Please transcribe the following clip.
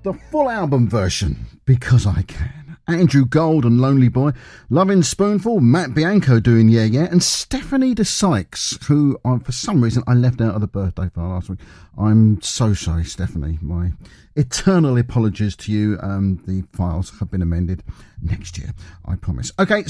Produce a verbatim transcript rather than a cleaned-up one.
the full album version, Because I Can. Andrew Gold and Lonely Boy, Lovin' Spoonful, Matt Bianco doing Yeah Yeah, and Stephanie de Sykes, who uh, for some reason I left out of the birthday file last week. I'm so sorry, Stephanie. My eternal apologies to you. Um, the files have been amended next year, I promise. Okay.